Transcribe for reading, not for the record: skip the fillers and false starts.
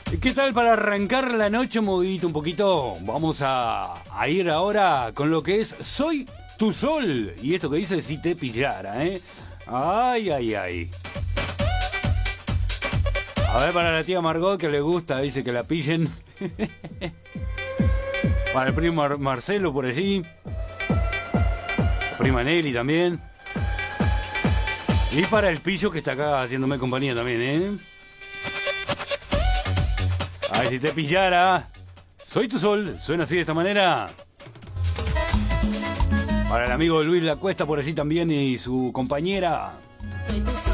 ¿Qué tal para arrancar la noche movidito un poquito? Vamos a ir ahora con lo que es Soy tu Sol. Y esto que dice si te pillara, ¿eh? Ay, ay, ay. A ver, para la tía Margot que le gusta, dice que la pillen. Para el primo Marcelo por allí. Prima Nelly también. Y para el pillo que está acá haciéndome compañía también, ¿eh? Ay, si te pillara. Soy tu Sol. Suena así de esta manera. Para el amigo Luis La Cuesta por allí también y su compañera.